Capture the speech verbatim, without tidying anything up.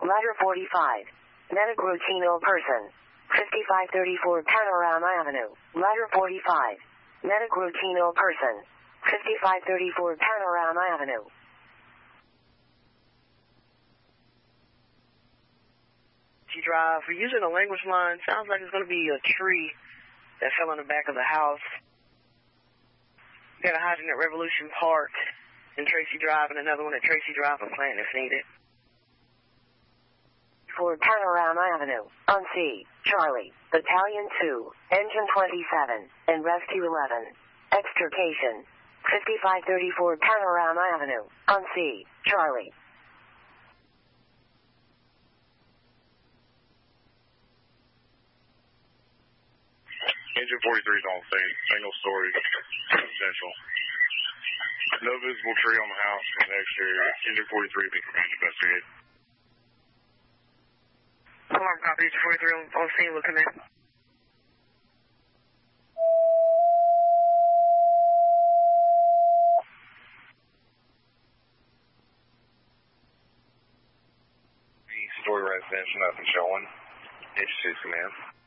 Ladder forty-five. Medic Rutino person. fifty-five thirty-four Panorama Avenue. Ladder forty-five. Medic Rutino person. fifty-five thirty-four Panorama Avenue. Drive. We're using a language line. Sounds like it's going to be a tree that fell in the back of the house. Got a hydrant at Revolution Park in Tracy Drive and another one at Tracy Drive and Plant if needed. For Panorama Avenue, on C, Charlie, Battalion two, Engine twenty-seven, and Rescue eleven. Extrication. fifty-five thirty-four Panorama Avenue, on C, Charlie. Engine forty-three is on scene. Single story. Residential. No visible tree on the house from the exterior. Engine forty-three being prepared to investigate. Alarm copy. Engine forty-three on, on scene. We'll come in. Story residential. Nothing showing. H two command.